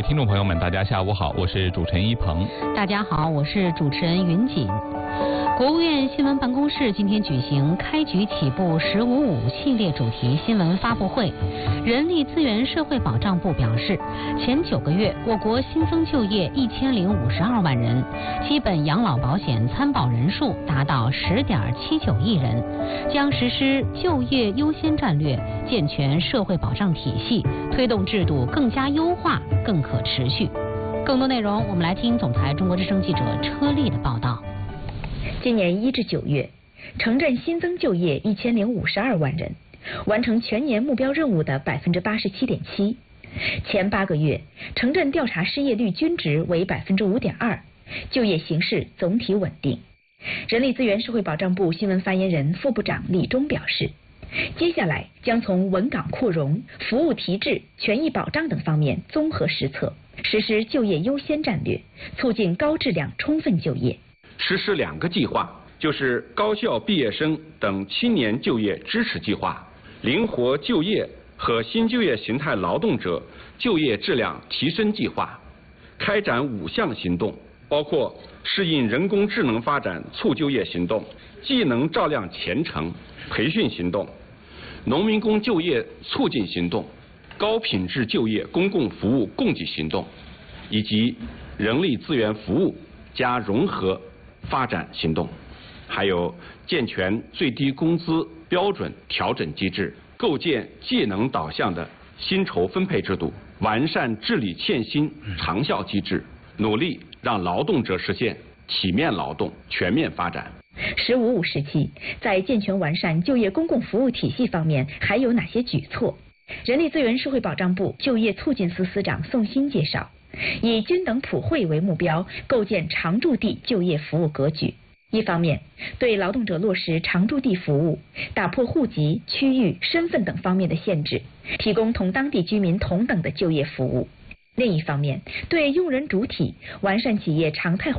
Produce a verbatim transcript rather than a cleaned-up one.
听众朋友们，大家下午好，我是主持人一鹏。 大家好，我是主持人云锦。国务院新闻办公室今天举行开局起步“十五五”系列主题新闻发布会。人力资源社会保障部表示，前九个月我国新增就业一千零五十二万人，基本养老保险参保人数达到十点七九亿人，将实施就业优先战略，健全社会保障体系，推动制度更加优化、更可持续。更多内容，我们来听总台中国之声记者车丽的报道。 今年一至九月，城镇新增就业一千零五十二万人，完成全年目标任务的百分之八十七点七。前八个月，城镇调查失业率均值为百分之五点二，就业形势总体稳定。人力资源社会保障部新闻发言人、副部长李忠表示，接下来将从稳岗扩容、服务提质、权益保障等方面综合施策，实施就业优先战略，促进高质量充分就业。 实施两个计划，就是高校毕业生等青年就业支持计划、灵活就业和新就业形态劳动者就业质量提升计划，开展五项行动，包括适应人工智能发展促就业行动、技能照亮前程培训行动、农民工就业促进行动、高品质就业公共服务供给行动，以及人力资源服务加融合发展行动，还有健全最低工资标准调整机制，构建技能导向的薪酬分配制度，完善治理欠薪长效机制，努力让劳动者实现体面劳动全面发展。 十五五时期，在健全完善就业公共服务体系方面还有哪些举措？人力资源社会保障部就业促进司司长宋鑫介绍，以均等普惠为目标，构建常住地就业服务格局。一方面，对劳动者落实常住地服务，打破户籍、区域、身份等方面的限制，提供同当地居民同等的就业服务；另一方面，对用人主体完善企业常态